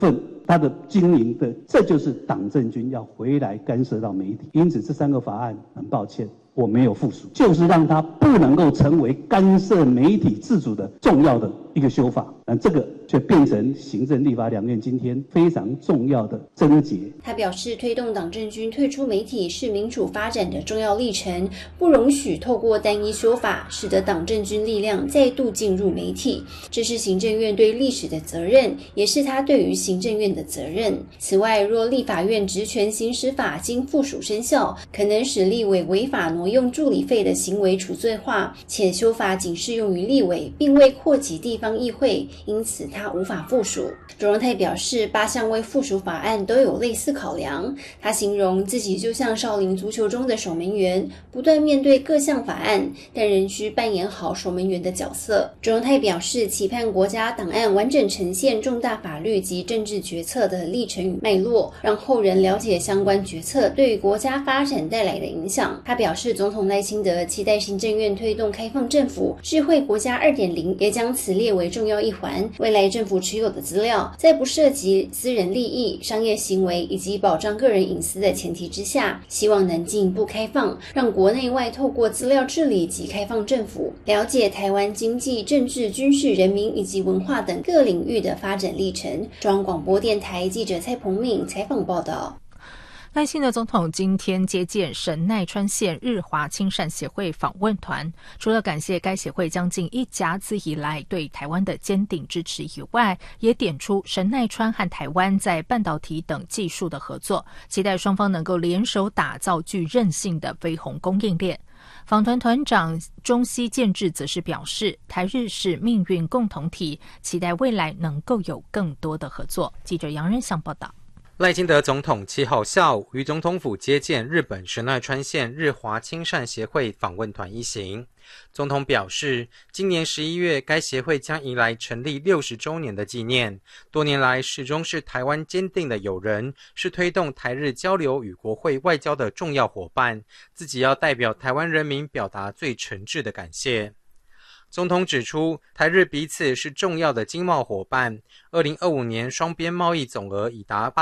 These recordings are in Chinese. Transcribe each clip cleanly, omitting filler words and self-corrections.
分，它的经营的，这就是党政军要回来干涉到媒体。因此，这3个法案，很抱歉，我没有附属，就是让它不能够成为干涉媒体自主的重要的一个修法。那这个却变成行政立法两院今天非常重要的症结。 他表示，推动党政军退出媒体是民主发展的重要历程，不容许透过单一修法使得党政军力量再度进入媒体，这是行政院对历史的责任，也是他对于行政院的责任。此外，若立法院职权行使法经附属生效，可能使立委违法挪用助理费的行为除罪化，且修法仅适用于立委，并未扩及地方议会，因此他无法附属。卓荣泰表示，8项未附属法案都有类似考量。他形容自己就像少林足球中的守门员，不断面对各项法案，但仍需扮演好守门员的角色。卓荣泰表示，期盼国家档案完整呈现重大法律及政治决策的历程与脉络，让后人了解相关决策对于国家发展带来的影响。他表示，总统赖清德期待行政院推动开放政府、智慧国家 2.0， 也将此列为重要一环。未来政府持有的资料，在不涉及私人利益、商业行为以及保障个人隐私的前提之下，希望能进一步开放，让国内外透过资料治理及开放政府，了解台湾经济、政治、军事、人民以及文化等各领域的发展历程。中央广播电台记者蔡鹏敏采访报道。 赖清德总统今天接见神奈川县日华亲善协会访问团，除了感谢该协会将近1甲子以来对台湾的坚定支持以外，也点出神奈川和台湾在半导体等技术的合作，期待双方能够联手打造具韧性的飞鸿供应链。访团团长中西健治则是表示，台日是命运共同体，期待未来能够有更多的合作。记者杨仁祥报道。 赖清德总统7号下午于总统府接见日本神奈川县日华亲善协会访问团一行。总统表示，今年11月该协会将迎来成立60周年的纪念，多年来始终是台湾坚定的友人，是推动台日交流与国会外交的重要伙伴，自己要代表台湾人民表达最诚挚的感谢。总统指出，台日彼此是重要的经贸伙伴，2025年双边贸易总额已达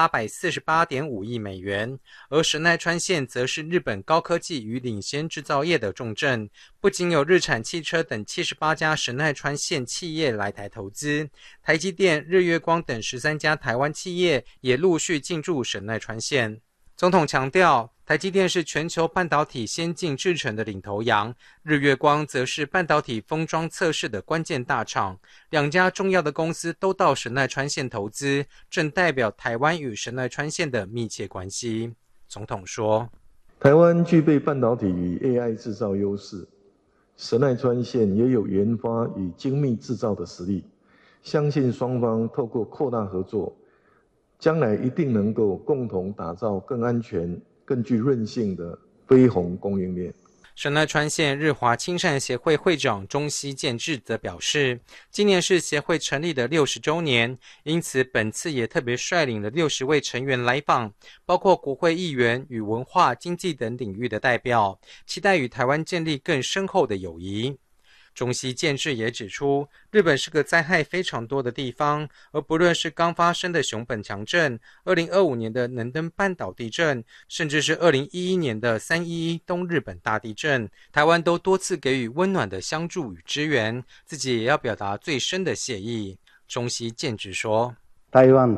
848.5亿美元，而神奈川县则是日本高科技与领先制造业的重镇，不仅有日产汽车等78家神奈川县企业来台投资，台积电、日月光等13家台湾企业也陆续进驻神奈川县。总统强调，台积电是全球半导体先进制程的领头羊，日月光则是半导体封装测试的关键大厂，两家重要的公司都到神奈川县投资，正代表台湾与神奈川县的密切关系。总统说， 台湾具备半导体与 AI 制造优势，神奈川县也有研发与精密制造的实力，相信双方透过扩大合作，将来一定能够共同打造更安全、更具韧性的飞鸿供应链。 神奈川县日华亲善协会会长中西健治则表示，今年是协会成立的60周年，因此本次也特别率领了60位成员来访，包括国会议员与文化、经济等领域的代表，期待与台湾建立更深厚的友谊。中西健治也指出，日本是个灾害非常多的地方，而不论是刚发生的熊本强震、2025年的能登半岛地震，甚至是2011年的311东日本大地震，台湾都多次给予温暖的相助与支援，自己也要表达最深的谢意。中西健治说， 台湾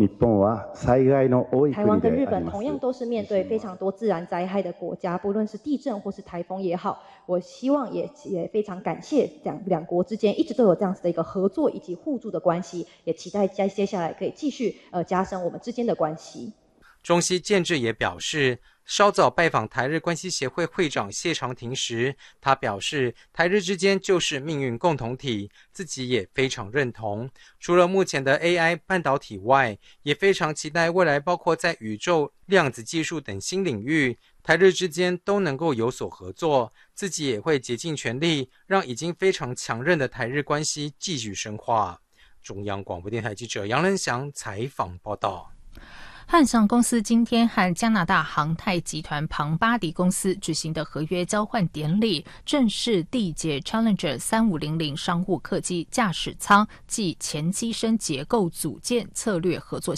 跟日本同样都是面对非常多自然灾害的国家，不论是地震或是台风也好，我希望也非常感谢两国之间一直都有这样子的一个合作以及互助的关系，也期待在接下来可以继续加深我们之间的关系。 中西健治也表示，稍早拜访台日关系协会会长谢长廷时，他表示台日之间就是命运共同体，自己也非常认同。除了目前的 AI 半导体外，也非常期待未来包括在宇宙、量子技术等新领域，台日之间都能够有所合作，自己也会竭尽全力，让已经非常强韧的台日关系继续深化。中央广播电台记者杨仁祥采访报道。 汉翔公司今天和加拿大航太集团庞巴迪公司举行的合约交换典礼，正式缔结 Challenger 3500商务客机驾驶舱暨前机身结构组件策略合作